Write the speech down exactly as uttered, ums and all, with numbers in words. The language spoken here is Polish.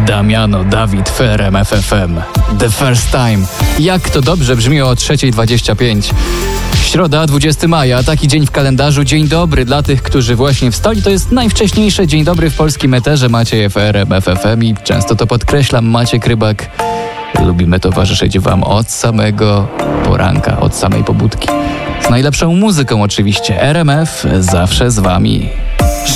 Damiano, Dawid w R M F F M. The First Time. Jak to dobrze brzmi o trzeciej dwadzieścia pięć. Środa, dwudziestego maja, taki dzień w kalendarzu. Dzień dobry dla tych, którzy właśnie wstali. To jest najwcześniejsze dzień dobry w polskim eterze. Macie w R M F F M i często to podkreślam, Maciek Rybak. Lubimy towarzyszyć wam od samego poranka, od samej pobudki. Z najlepszą muzyką oczywiście. R M F zawsze z wami.